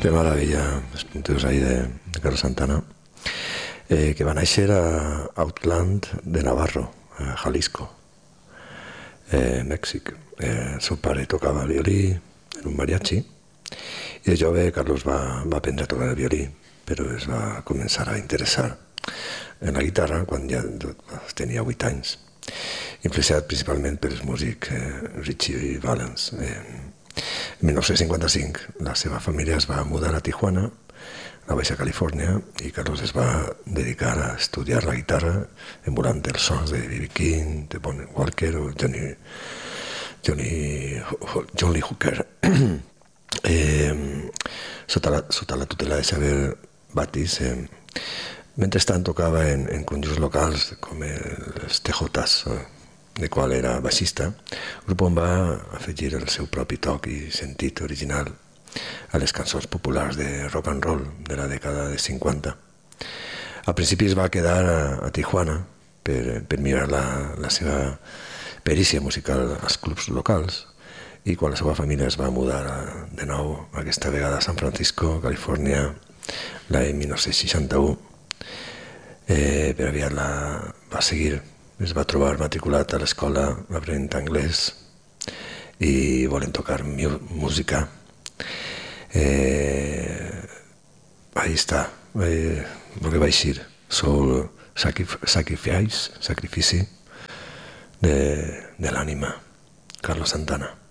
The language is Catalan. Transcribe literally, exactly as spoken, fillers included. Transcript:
Que meravella, els punters ahí de, de Carlos Santana, eh, que va néixer a Outland de Navarro, a Jalisco, eh, Mèxic. Eh, el seu pare tocava el violí en un mariachi i de jove Carlos va, va aprendre a tocar el violí, però es va començar a interessar en la guitarra quan ja tenia vuit anys, influenciat principalment per el músic eh, Richie Valens. Eh, En mil nou-cents cinquanta-cinc la seva família es va mudar a Tijuana, a Baixa Califòrnia, i Carlos es va dedicar a estudiar la guitarra emulant els sons de B B King, de Bonnie Walker o Johnny, Johnny, John Lee Hooker. eh, sota, la, sota la tutela de Xavier Batis, eh, mentrestant tocava en, en conjunts locals com els T Js, eh, de qual era baixista, grup on va afegir el seu propi toc i sentit original a les cançons populars de rock and roll de la dècada de cinquanta. Al principi es va quedar a, a Tijuana per, per millorar la, la seva perícia musical als clubs locals, i quan la seva família es va mudar a, de nou, aquesta vegada a San Francisco, Califòrnia, l'any mil nou-cents seixanta-u, eh, per aviat la va seguir. Es va trobar matriculat a l'escola aprenent anglès i volen tocar música. Eh, ahí està, eh, el que va eixir, Soul Sacrifice, sacrifici de, de l'ànima, Carlos Santana.